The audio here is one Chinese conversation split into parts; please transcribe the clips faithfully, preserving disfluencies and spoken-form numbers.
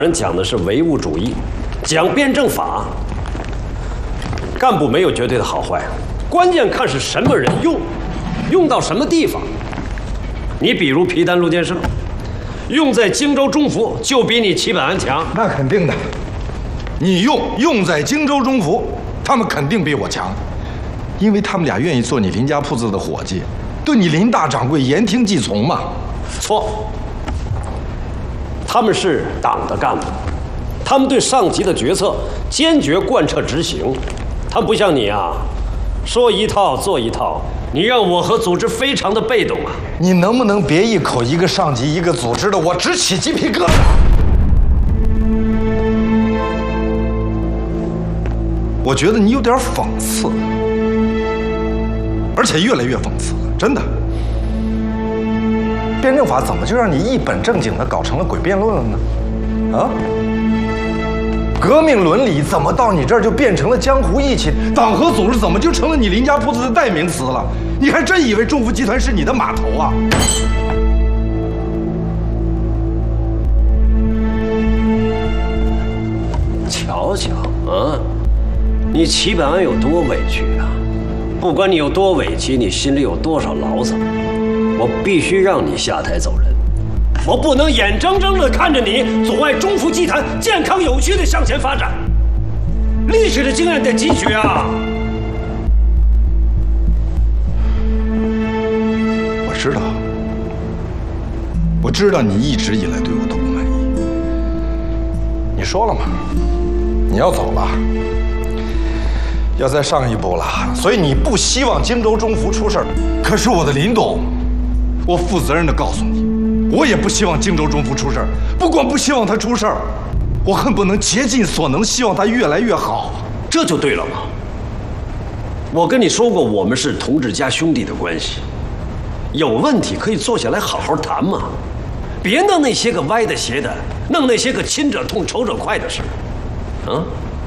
人讲的是唯物主义，讲辩证法。干部没有绝对的好坏，关键看是什么人用，用到什么地方。你比如皮丹陆建胜，用在荆州中府就比你齐本安强。 那肯定的，你用用在荆州中府，他们肯定比我强，因为他们俩愿意做你林家铺子的伙计，对你林大掌柜言听计从嘛。 错。他们是党的干部，他们对上级的决策坚决贯彻执行，他们不像你啊，说一套做一套，你让我和组织非常的被动啊。 你能不能别一口一个上级一个组织的，我直起鸡皮疙瘩。我觉得你有点讽刺，而且越来越讽刺了，真的。辩证法怎么就让你一本正经的搞成了诡辩论了呢？啊？革命伦理怎么到你这儿就变成了江湖义气？党和组织怎么就成了你林家铺子的代名词了？你还真以为中福集团是你的码头啊？ 瞧瞧啊，你齐本安有多委屈啊！不管你有多委屈，你心里有多少牢骚，我必须让你下台走人。我不能眼睁睁地看着你阻碍中福集团健康有序地向前发展。历史的经验得汲取啊！ 我知道，我知道你一直以来对我都不满意。你说了嘛，你要走了，要再上一步了，所以你不希望荆州中福出事儿。可是我的林董，我负责任地告诉你，我也不希望荆州中福出事儿。不光不希望他出事儿，我恨不能竭尽所能，希望他越来越好。 这就对了嘛。我跟你说过，我们是同志加兄弟的关系，有问题可以坐下来好好谈嘛，别弄那些个歪的斜的，弄那些个亲者痛仇者快的事。啊，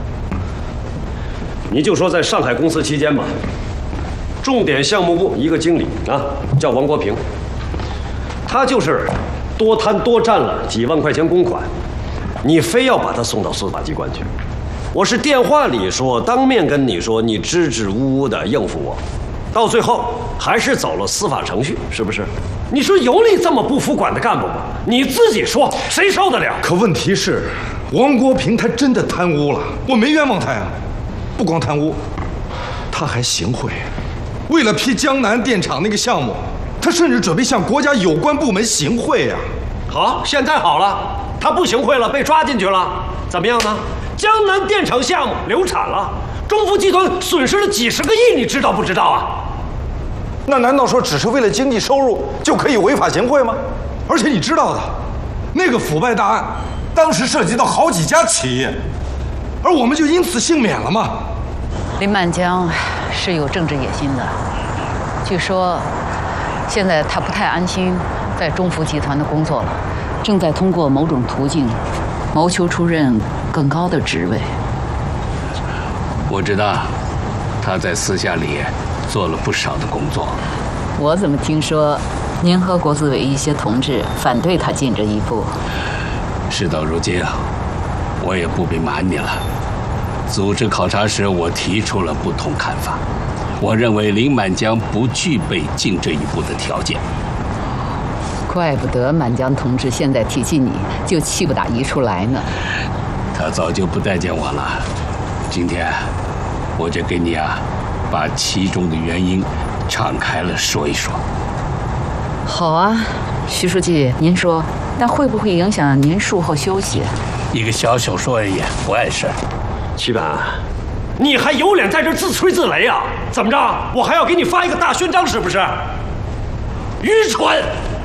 你就说在上海公司期间吧，重点项目部一个经理啊，叫王国平，他就是多贪多占了几万块钱公款，你非要把他送到司法机关去。我是电话里说，当面跟你说，你支支吾吾的应付我，到最后还是走了司法程序，是不是？你说有你这么不服管的干部吗？你自己说，谁受得了？ 可问题是，王国平他真的贪污了，我没冤枉他呀。不光贪污，他还行贿。为了批江南电厂那个项目，他甚至准备向国家有关部门行贿呀。 好，现在好了，他不行贿了，被抓进去了，怎么样呢？江南电厂项目流产了，中福集团损失了几十个亿，你知道不知道啊？ 那难道说只是为了经济收入就可以违法行贿吗？而且你知道的，那个腐败大案当时涉及到好几家企业，而我们就因此幸免了吗？ 林满江是有政治野心的，据说现在他不太安心在中福集团的工作了，正在通过某种途径谋求出任更高的职位。 我知道他在私下里做了不少的工作。 我怎么听说您和国资委一些同志反对他进这一步？ 事到如今啊，我也不必瞒你了。组织考察时，我提出了不同看法。我认为林满江不具备进这一步的条件。 怪不得满江同志现在提起你就气不打一处来呢。 他早就不待见我了，今天我就给你啊，把其中的原因敞开了说一说。 好啊，徐书记，您说，那会不会影响您术后休息？ 一个小手术而已，不碍事。 齐本安，你还有脸在这自吹自擂啊？怎么着？我还要给你发一个大勋章，是不是？愚蠢！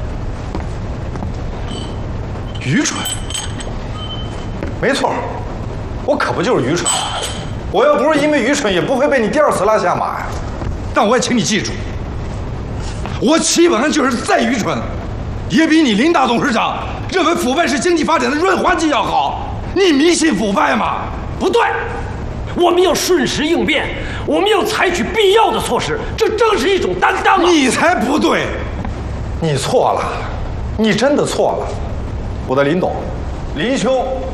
愚蠢？没错，我可不就是愚蠢。我要不是因为愚蠢，也不会被你第二次拉下马呀。但我也请你记住，我齐本安就是再愚蠢，也比你林大董事长认为腐败是经济发展的润滑剂要好。你迷信腐败吗？ 不对，我们要顺时应变，我们要采取必要的措施，这正是一种担当啊！ 你才不对，你错了，你真的错了。我的林董，林兄